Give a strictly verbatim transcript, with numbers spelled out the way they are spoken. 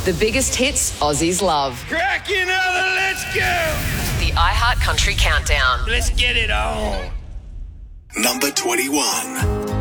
The biggest hits Aussies love. Crack another, let's go! The iHeart Country Countdown. Let's get it on. Number twenty-one.